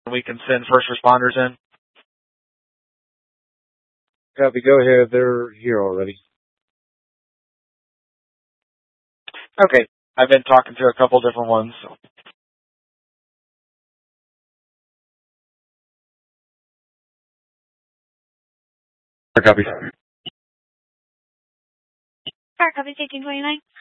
we can send first responders in? Copy, go ahead. They're here already. Okay. I've been talking to a couple different ones. So. Copy. Copy 1529.